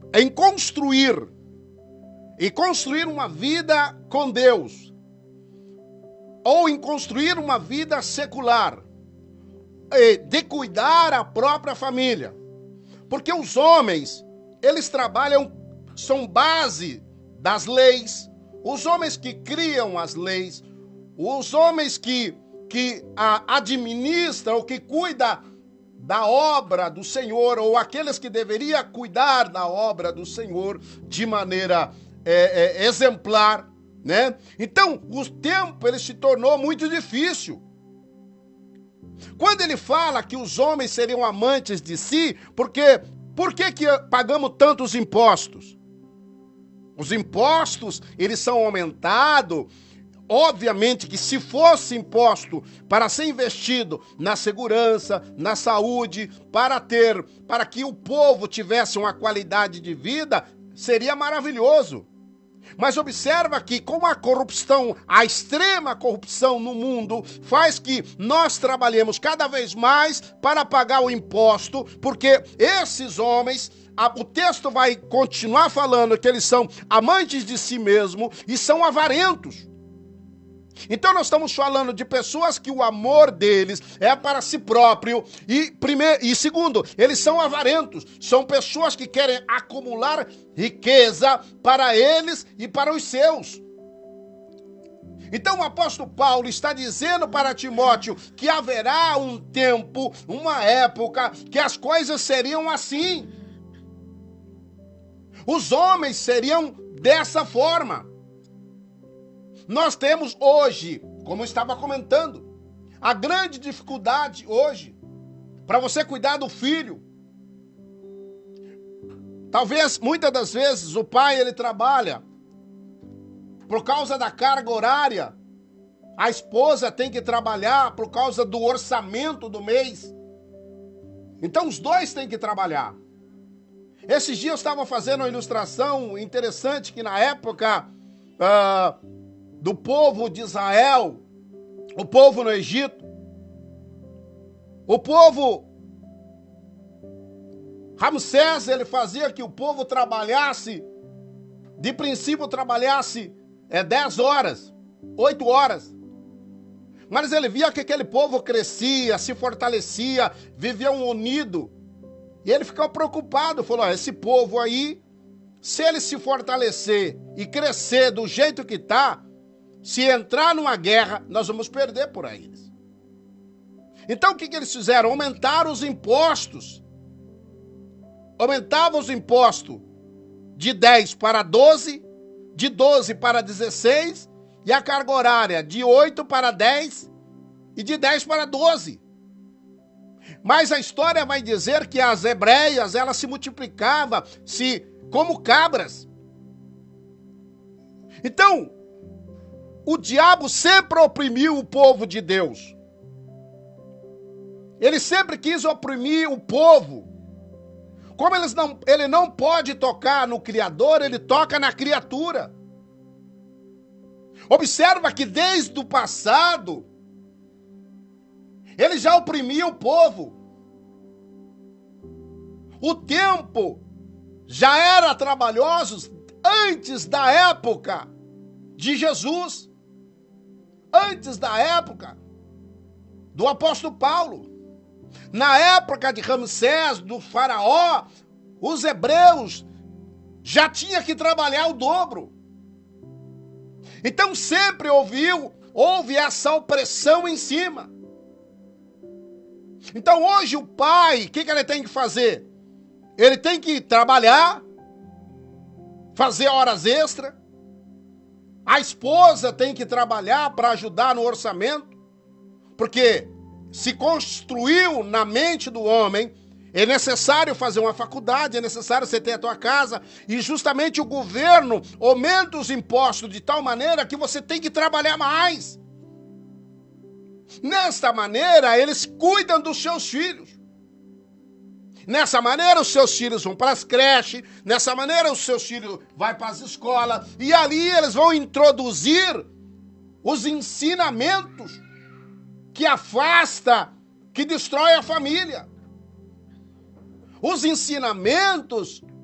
em construir uma vida com Deus, ou em construir uma vida secular, de cuidar a própria família. Porque os homens, eles trabalham, são base das leis, os homens que criam as leis, os homens que administram, ou que cuidam da obra do Senhor, ou aqueles que deveriam cuidar da obra do Senhor de maneira exemplar, né? Então, o tempo ele se tornou muito difícil. Quando ele fala que os homens seriam amantes de si, por que pagamos tantos impostos? Os impostos, eles são aumentados. Obviamente que se fosse imposto para ser investido na segurança, na saúde, para que o povo tivesse uma qualidade de vida, seria maravilhoso. Mas observa que com a corrupção, a extrema corrupção no mundo, faz que nós trabalhemos cada vez mais para pagar o imposto, porque esses homens, o texto vai continuar falando que eles são amantes de si mesmo e são avarentos. Então nós estamos falando de pessoas que o amor deles é para si próprio e segundo, eles são avarentos, são pessoas que querem acumular riqueza para eles e para os seus. Então o apóstolo Paulo está dizendo para Timóteo que haverá um tempo, uma época, que as coisas seriam assim. Os homens seriam dessa forma. Nós temos hoje, como eu estava comentando, a grande dificuldade hoje para você cuidar do filho. Talvez, muitas das vezes, o pai ele trabalha por causa da carga horária. A esposa tem que trabalhar por causa do orçamento do mês. Então, os dois têm que trabalhar. Esses dias eu estava fazendo uma ilustração interessante que na época do povo de Israel, o povo no Egito, o povo Ramsés, ele fazia que o povo trabalhasse, de princípio trabalhasse 10 horas, 8 horas. Mas ele via que aquele povo crescia, se fortalecia, viviam unido. E ele ficou preocupado, falou, esse povo aí, se ele se fortalecer e crescer do jeito que está, se entrar numa guerra, nós vamos perder por eles. Então o que eles fizeram? Aumentaram os impostos. Aumentavam os impostos de 10 para 12, de 12 para 16, e a carga horária de 8 para 10 e de 10 para 12. Mas a história vai dizer que as hebreias, elas se multiplicavam como cabras. Então, o diabo sempre oprimiu o povo de Deus. Ele sempre quis oprimir o povo. Como ele não pode tocar no Criador, ele toca na criatura. Observa que desde o passado, ele já oprimia o povo. O tempo já era trabalhoso antes da época de Jesus. Antes da época do apóstolo Paulo. Na época de Ramsés, do faraó, os hebreus já tinham que trabalhar o dobro. Então sempre houve essa opressão em cima. Então hoje o pai, o que ele tem que fazer? Ele tem que trabalhar, fazer horas extras. A esposa tem que trabalhar para ajudar no orçamento, porque se construiu na mente do homem, é necessário fazer uma faculdade, é necessário você ter a tua casa, e justamente o governo aumenta os impostos de tal maneira que você tem que trabalhar mais. Nesta maneira, eles cuidam dos seus filhos. Nessa maneira, os seus filhos vão para as creches, nessa maneira, os seus filhos vão para as escolas, e ali eles vão introduzir os ensinamentos que afasta, que destrói a família. Os ensinamentos